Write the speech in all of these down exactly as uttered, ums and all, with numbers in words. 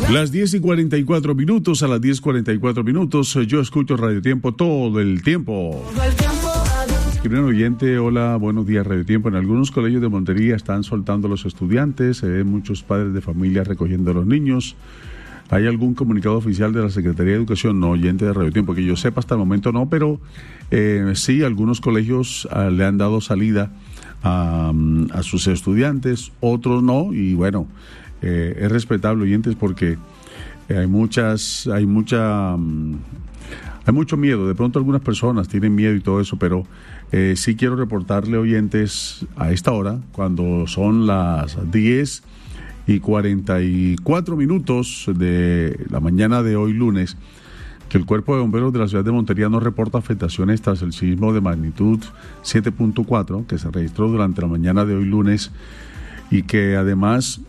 Las diez y cuarenta y cuatro minutos, a las diez cuarenta y cuatro minutos, yo escucho Radio Tiempo todo el tiempo. Primer oyente, hola, buenos días Radio Tiempo. En algunos colegios de Montería están soltando a los estudiantes, se ven muchos padres de familia recogiendo a los niños. ¿Hay algún comunicado oficial de la Secretaría de Educación? No, oyente de Radio Tiempo, que yo sepa hasta el momento no, pero eh, sí, algunos colegios uh, le han dado salida a, a sus estudiantes, otros no, y bueno, eh, es respetable, oyentes, porque eh, hay muchas, hay mucha, um, hay mucho miedo. De pronto algunas personas tienen miedo y todo eso, pero eh, sí quiero reportarle, oyentes, a esta hora, cuando son las diez y cuarenta y cuatro minutos de la mañana de hoy lunes, que el Cuerpo de Bomberos de la ciudad de Montería no reporta afectaciones tras el sismo de magnitud siete punto cuatro que se registró durante la mañana de hoy lunes, y que además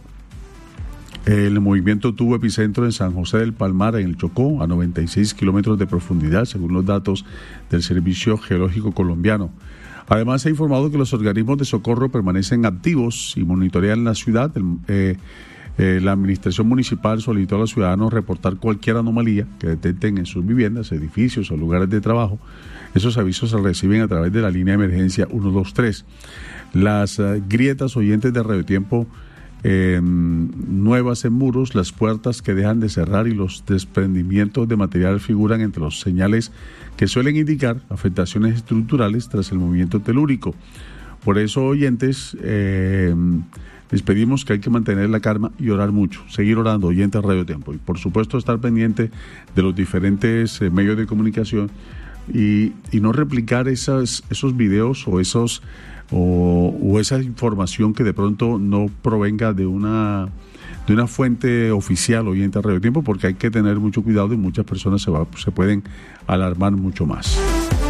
el movimiento tuvo epicentro en San José del Palmar, en el Chocó, a noventa y seis kilómetros de profundidad, según los datos del Servicio Geológico Colombiano. Además, se ha informado que los organismos de socorro permanecen activos y monitorean la ciudad. El, eh, eh, la administración municipal solicitó a los ciudadanos reportar cualquier anomalía que detecten en sus viviendas, edificios o lugares de trabajo. Esos avisos se reciben a través de la línea de emergencia ciento veintitrés. Las uh, grietas, oyentes de Radio Tiempo, eh, nuevas en muros, las puertas que dejan de cerrar y los desprendimientos de material figuran entre los señales que suelen indicar afectaciones estructurales tras el movimiento telúrico. Por eso, oyentes, eh, les pedimos que hay que mantener la calma y orar mucho, seguir orando, oyentes de Radio Tiempo, y por supuesto estar pendiente de los diferentes eh, medios de comunicación y, y no replicar esas, esos videos o esos o, o esa información que de pronto no provenga de una de una fuente oficial, oyente de Radio Tiempo, porque hay que tener mucho cuidado y muchas personas se, va, se pueden alarmar mucho más.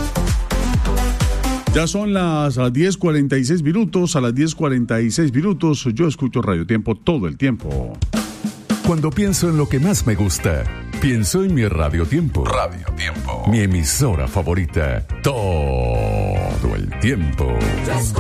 Ya son las, las diez cuarenta y seis minutos, a las diez cuarenta y seis minutos yo escucho Radio Tiempo todo el tiempo. Cuando pienso en lo que más me gusta, pienso en mi Radio Tiempo. Radio Tiempo. Mi emisora favorita, todo el tiempo.